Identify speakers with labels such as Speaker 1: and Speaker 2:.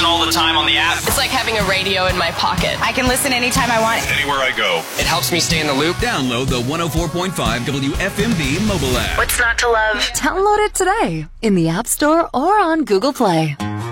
Speaker 1: listen all the time on the app.
Speaker 2: It's like having a radio in my pocket.
Speaker 3: I can listen anytime I want.
Speaker 1: Anywhere I go.
Speaker 4: It helps me stay in the loop.
Speaker 5: Download the 104.5 WFMB mobile app.
Speaker 6: What's not to love?
Speaker 7: Download it today in the App Store or on Google Play.